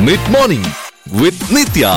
Mid morning വിത്ത് നിത്യ.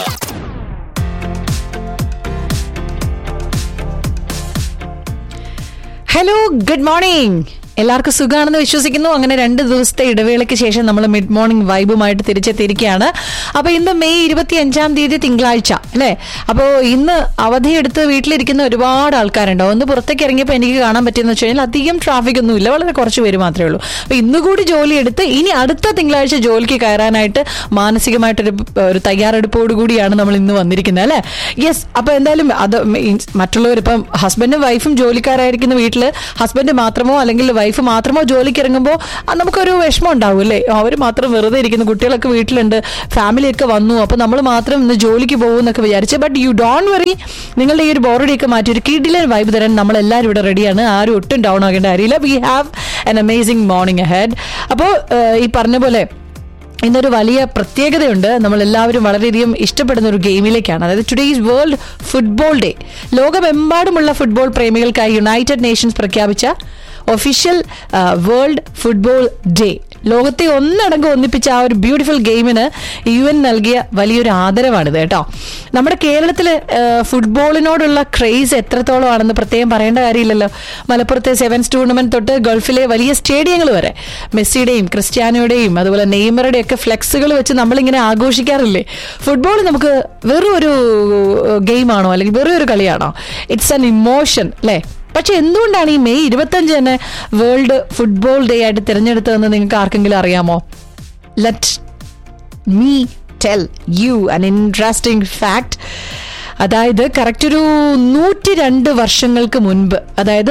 Hello, good morning. എല്ലാവർക്കും സുഖമാണെന്ന് വിശ്വസിക്കുന്നു. അങ്ങനെ 2 ദിവസത്തെ ഇടവേളയ്ക്ക് ശേഷം നമ്മൾ മിഡ് മോർണിംഗ് വൈബുമായിട്ട് തിരിച്ചെത്തിയിരിക്കുകയാണ്. അപ്പോൾ ഇന്ന് മെയ് 25 തിങ്കളാഴ്ച അല്ലേ? അപ്പോൾ ഇന്ന് അവധിയെടുത്ത് വീട്ടിലിരിക്കുന്ന ഒരുപാട് ആൾക്കാരുണ്ടാവും. ഒന്ന് പുറത്തേക്ക് ഇറങ്ങിയപ്പോൾ എനിക്ക് കാണാൻ പറ്റിയെന്ന് വെച്ച് കഴിഞ്ഞാൽ അധികം ട്രാഫിക് ഒന്നുമില്ല, വളരെ കുറച്ച് പേര് മാത്രമേ ഉള്ളൂ. അപ്പോൾ ഇന്നുകൂടി ജോലി എടുത്ത് ഇനി അടുത്ത തിങ്കളാഴ്ച ജോലിക്ക് കയറാനായിട്ട് മാനസികമായിട്ടൊരു തയ്യാറെടുപ്പോടുകൂടിയാണ് നമ്മൾ ഇന്ന് വന്നിരിക്കുന്നത് അല്ലേ? യെസ്. അപ്പോൾ എന്തായാലും അത് മറ്റുള്ളവർ ഇപ്പം ഹസ്ബൻഡും വൈഫും ജോലിക്കാരായിരിക്കുന്ന വീട്ടിൽ ഹസ്ബൻഡ് മാത്രമോ അല്ലെങ്കിൽ വൈഫ് മാത്രമോ ജോലിക്ക് ഇറങ്ങുമ്പോൾ നമുക്കൊരു വിഷമം ഉണ്ടാവും അല്ലേ? അവർ മാത്രം വെറുതെ ഇരിക്കുന്നു, കുട്ടികളൊക്കെ വീട്ടിലുണ്ട്, ഫാമിലിയൊക്കെ വന്നു, അപ്പോൾ നമ്മൾ മാത്രം ഇന്ന് ജോലിക്ക് പോകും എന്നൊക്കെ വിചാരിച്ച്. ബട്ട് യു ഡോണ്ട് വറി, നിങ്ങളുടെ ഈ ഒരു ബോറടിയൊക്കെ മാറ്റി ഒരു കിഡിലൻ വൈബ് തരാൻ നമ്മളെല്ലാവരും ഇവിടെ റെഡിയാണ്. ആരും ഒട്ടും ഡൗൺ ആകേണ്ട കാര്യമില്ല. We have an amazing morning ahead. അപ്പോൾ ഈ പറഞ്ഞ പോലെ ഇന്നൊരു വലിയ പ്രത്യേകതയുണ്ട്. നമ്മളെല്ലാവരും വളരെയധികം ഇഷ്ടപ്പെടുന്ന ഒരു ഗെയിമിലേക്കാണ്. അതായത് ടുഡേയ്സ് വേൾഡ് ഫുട്ബോൾ ഡേ. ലോകമെമ്പാടുമുള്ള ഫുട്ബോൾ പ്രേമികൾക്കായി യുണൈറ്റഡ് നേഷൻസ് പ്രഖ്യാപിച്ച ഒഫീഷ്യൽ വേൾഡ് ഫുട്ബോൾ ഡേ. ലോകത്തെ ഒന്നടങ്കം ഒന്നിപ്പിച്ച ആ ഒരു ബ്യൂട്ടിഫുൾ ഗെയിമിന് UN നൽകിയ വലിയൊരു ആദരവാണിത് കേട്ടോ. നമ്മുടെ കേരളത്തിൽ ഫുട്ബോളിനോടുള്ള ക്രേസ് എത്രത്തോളം ആണെന്ന് പ്രത്യേകം പറയേണ്ട കാര്യമില്ലല്ലോ. മലപ്പുറത്തെ സെവൻസ് ടൂർണമെന്റ് തൊട്ട് ഗൾഫിലെ വലിയ സ്റ്റേഡിയങ്ങൾ വരെ മെസ്സിയുടെയും ക്രിസ്ത്യാനോയുടെയും അതുപോലെ നെയ്മറുടെയും ഒക്കെ ഫ്ലെക്സുകൾ വെച്ച് നമ്മളിങ്ങനെ ആഘോഷിക്കാറില്ലേ? ഫുട്ബോൾ നമുക്ക് വെറും ഒരു ഗെയിമാണോ അല്ലെങ്കിൽ വെറും ഒരു കളിയാണോ? ഇറ്റ്സ് ആൻ ഇമോഷൻ അല്ലേ? പക്ഷെ എന്തുകൊണ്ടാണ് ഈ മെയ് 25 തന്നെ വേൾഡ് ഫുട്ബോൾ ഡേ ആയിട്ട് തിരഞ്ഞെടുത്തതെന്ന് നിങ്ങൾക്ക് ആർക്കെങ്കിലും അറിയാമോ? Let me tell you an interesting fact. അതായത് കറക്റ്റ് ഒരു 102 വർഷങ്ങൾക്ക് മുൻപ്, അതായത്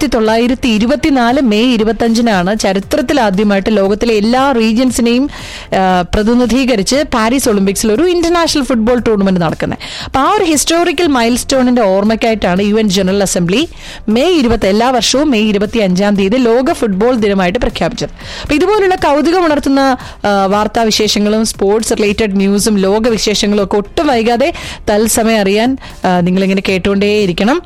1924 മെയ് 25 ചരിത്രത്തിൽ ആദ്യമായിട്ട് ലോകത്തിലെ എല്ലാ റീജിയൻസിനെയും പ്രതിനിധീകരിച്ച് പാരീസ് ഒളിമ്പിക്സിൽ ഒരു ഇന്റർനാഷണൽ ഫുട്ബോൾ ടൂർണമെന്റ് നടക്കുന്നത്. അപ്പോൾ ആ ഒരു historical mile സ്റ്റോണിന്റെ ഓർമ്മയ്ക്കായിട്ടാണ് UN general assembly എല്ലാ വർഷവും മെയ് 25 ലോക ഫുട്ബോൾ ദിനമായിട്ട് പ്രഖ്യാപിച്ചത്. അപ്പോൾ ഇതുപോലുള്ള കൗതുകമുണർത്തുന്ന വാർത്താവിശേഷങ്ങളും സ്പോർട്സ് റിലേറ്റഡ് ന്യൂസും ലോകവിശേഷങ്ങളും ഒക്കെ ഒട്ടും വൈകാതെ തത്സമയം അറിയാൻ നിങ്ങളിങ്ങനെ കേട്ടുകൊണ്ടേയിരിക്കണം.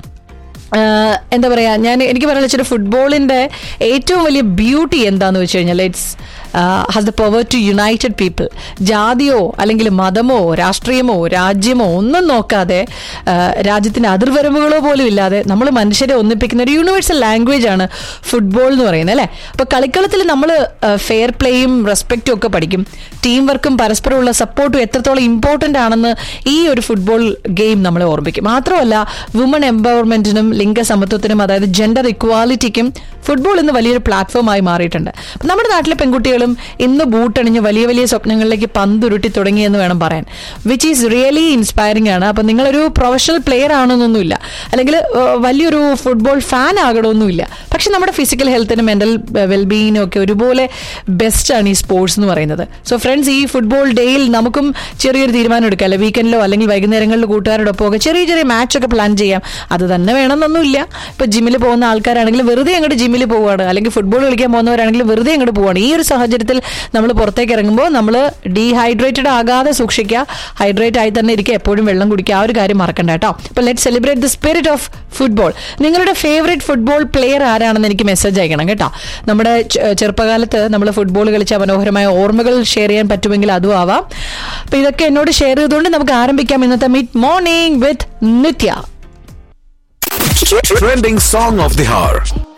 എന്താ പറയാ, എനിക്ക് പറയാൻ വെച്ചാൽ ഫുട്ബോളിന്റെ ഏറ്റവും വലിയ ബ്യൂട്ടി എന്താന്ന് വെച്ച് കഴിഞ്ഞാൽ it's has the power to United people. ജാതിയോ അല്ലെങ്കിൽ മതമോ രാഷ്ട്രീയമോ രാജ്യമോ ഒന്നും നോക്കാതെ, രാജ്യത്തിന്റെ അതിർവരമ്പുകളോ പോലും ഇല്ലാതെ നമ്മൾ മനുഷ്യരെ ഒന്നിപ്പിക്കുന്ന ഒരു യൂണിവേഴ്സൽ ലാംഗ്വേജ് ആണ് ഫുട്ബോൾ എന്ന് പറയുന്നത് അല്ലേ? അപ്പൊ കളിക്കളത്തിൽ നമ്മൾ ഫെയർ പ്ലേയും റെസ്പെക്റ്റും ഒക്കെ പഠിക്കും. ടീം വർക്കും പരസ്പരമുള്ള സപ്പോർട്ടും എത്രത്തോളം ഇമ്പോർട്ടന്റ് ആണെന്ന് ഈ ഒരു ഫുട്ബോൾ ഗെയിം നമ്മളെ ഓർമ്മിക്കും. മാത്രമല്ല വുമൺ എംപവർമെന്റിനും ലിംഗസമത്വത്തിനും, അതായത് ജെൻഡർ ഇക്വാലിറ്റിക്കും ഫുട്ബോൾ ഇന്ന് വലിയൊരു പ്ലാറ്റ്ഫോമായി മാറിയിട്ടുണ്ട്. അപ്പം നമ്മുടെ നാട്ടിലെ പെൺകുട്ടികളും ഇന്ന് ബൂട്ടണിഞ്ഞ് വലിയ വലിയ സ്വപ്നങ്ങളിലേക്ക് പന്തുരുട്ടി തുടങ്ങിയെന്ന് വേണം പറയാൻ. വിച്ച് ഈസ് റിയലി ഇൻസ്പയറിംഗ് ആണ്. അപ്പം നിങ്ങളൊരു പ്രൊഫഷണൽ പ്ലെയർ ആണെന്നൊന്നുമില്ല, അല്ലെങ്കിൽ വലിയൊരു ഫുട്ബോൾ ഫാൻ ആകണമെന്നുമില്ല. പക്ഷെ നമ്മുടെ ഫിസിക്കൽ ഹെൽത്തിനും മെന്റൽ വെൽബീയിങ്ങിനും ഒക്കെ ഒരുപോലെ ബെസ്റ്റാണ് ഈ സ്പോർട്സ് എന്ന് പറയുന്നത്. സോ ഫ്രണ്ട്സ്, ഈ ഫുട്ബോൾ ഡേയിൽ നമുക്കും ചെറിയൊരു തീരുമാനം എടുക്കാം അല്ലെ? വീക്കെൻഡിലോ അല്ലെങ്കിൽ വൈകുന്നേരങ്ങളിൽ കൂട്ടുകാരോടൊപ്പം ഒക്കെ ചെറിയ ചെറിയ മാച്ചൊക്കെ പ്ലാൻ ചെയ്യാം. അത് തന്നെ വേണമെന്നൊന്നുമില്ല. ഇപ്പൊ ജിമ്മിൽ പോകുന്ന ആൾക്കാരാണെങ്കിൽ വെറുതെ അങ്ങോട്ട് ജിമ്മിൽ പോവുകയാണ്, അല്ലെങ്കിൽ ഫുട്ബോൾ കളിക്കാൻ പോകുന്നവരാണെങ്കിൽ വെറുതെ അങ്ങോട്ട് പോവുകയാണ്. ഈ ഒരു സാഹചര്യത്തിൽ നമ്മൾ പുറത്തേക്ക് ഇറങ്ങുമ്പോൾ നമ്മൾ ഡീഹൈഡ്രേറ്റഡ് ആകാതെ സൂക്ഷിക്കുക. ഹൈഡ്രേറ്റ് ആയി തന്നെ ഇരിക്കുക, എപ്പോഴും വെള്ളം കുടിക്കുക. ആ ഒരു കാര്യം മറക്കണ്ട കേട്ടോ. അപ്പോൾ let celebrate the spirit of football. നിങ്ങളുടെ ഫേവറേറ്റ് ഫുട്ബോൾ പ്ലെയർ ആരാണെന്ന് എനിക്ക് മെസ്സേജ് അയക്കണം കേട്ടോ. നമ്മുടെ ചെറുപ്പകാലത്ത് നമ്മൾ ഫുട്ബോൾ കളിച്ച മനോഹരമായ ഓർമ്മകൾ ഷെയർ ചെയ്യാൻ പറ്റുമെങ്കിൽ അതും ആവാം. അപ്പൊ ഇതൊക്കെ എന്നോട് ഷെയർ ചെയ്തുകൊണ്ട് നമുക്ക് ആരംഭിക്കാം ഇന്നത്തെ mid morning with Nithya. Trending song of the hour.